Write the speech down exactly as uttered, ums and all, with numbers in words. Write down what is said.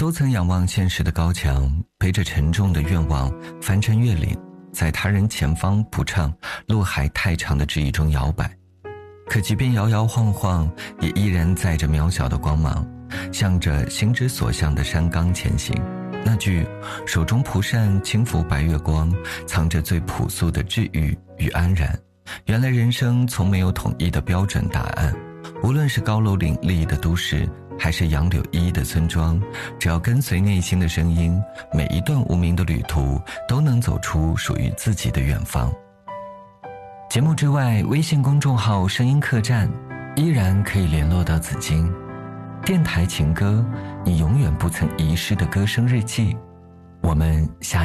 都曾仰望现实的高墙，背着沉重的愿望翻山越岭，在他人前方不畅路还太长的质疑中摇摆。可即便摇摇晃晃，也依然载着渺小的光芒，向着心之所向的山岗前行。那句手中蒲扇轻拂白月光，藏着最朴素的治愈与安然。原来人生从没有统一的标准答案，无论是高楼林立的都市，还是杨柳依依的村庄，只要跟随内心的声音，每一段无名的旅途都能走出属于自己的远方。节目之外，微信公众号声音客栈依然可以联络到紫金。电台情歌，你永远不曾遗失的歌声日记。我们下